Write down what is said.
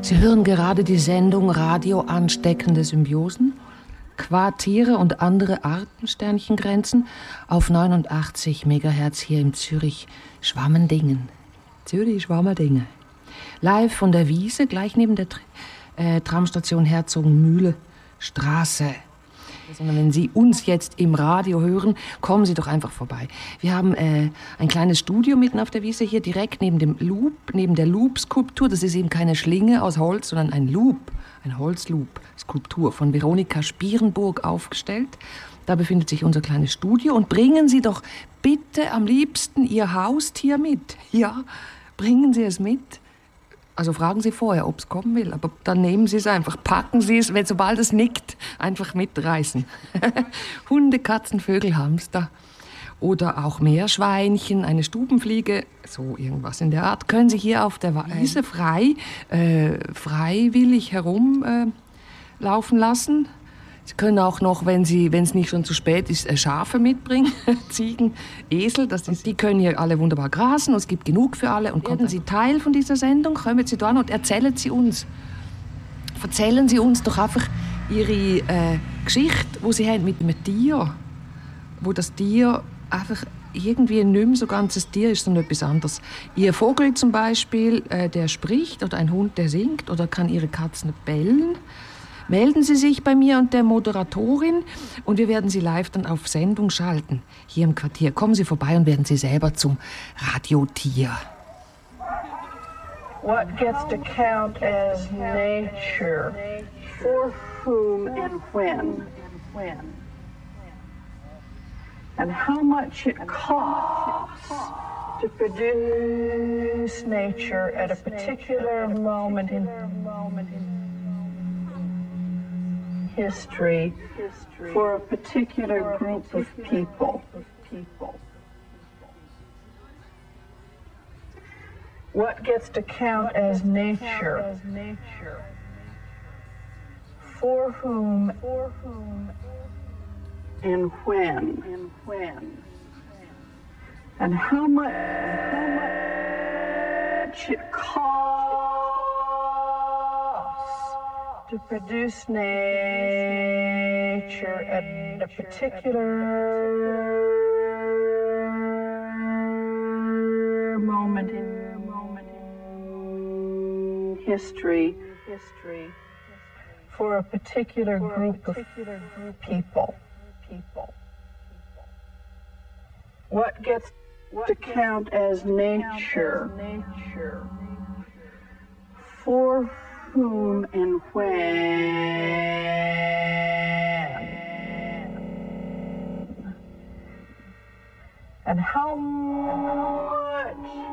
Sie hören gerade die Sendung Radio Ansteckende Symbiosen, Quartiere und andere Arten, Sternchengrenzen, auf 89 MHz hier in Zürich, Schwammendingen. Zürich, Schwammendingen. Live von der Wiese, gleich neben der Tramstation Herzogenmühle Straße. Sondern wenn Sie uns jetzt im Radio hören, kommen Sie doch einfach vorbei. Wir haben ein kleines Studio mitten auf der Wiese hier, direkt neben dem Loop, neben der Loop-Skulptur. Das ist eben keine Schlinge aus Holz, sondern ein Loop, ein Holzloop-Skulptur von Veronika Spierenburg aufgestellt. Da befindet sich unser kleines Studio. Und bringen Sie doch bitte am liebsten Ihr Haustier mit. Ja, bringen Sie es mit. Also fragen Sie vorher, ob es kommen will, aber dann nehmen Sie es einfach, packen Sie es, wenn sobald es nickt, einfach mitreißen. Hunde, Katzen, Vögel, Hamster oder auch Meerschweinchen, eine Stubenfliege, so irgendwas in der Art, können Sie hier auf der Wiese freiwillig herumlaufen lassen. Sie können auch noch, wenn es nicht schon zu spät ist, Schafe mitbringen, Ziegen, Esel. Die können hier alle wunderbar grasen und es gibt genug für alle. Und werden Sie Teil von dieser Sendung, kommen Sie da und erzählen Sie uns doch einfach Ihre Geschichte, wo Sie haben mit einem Tier, wo das Tier einfach irgendwie nicht mehr so ganzes Tier ist, sondern etwas anderes. Ihr Vogel zum Beispiel, der spricht, oder ein Hund, der singt, oder kann Ihre Katzen bellen. Melden Sie sich bei mir und der Moderatorin und wir werden Sie live dann auf Sendung schalten, hier im Quartier. Kommen Sie vorbei und werden Sie selber zum Radiotier. What gets to count as nature? For whom and when? And how much it costs to produce nature at a particular moment in history for a particular group of people. What gets to count as nature? For whom and when? And how much it costs to produce nature at a particular moment in history for a particular group of people. What gets to count as nature? For whom and when? And how much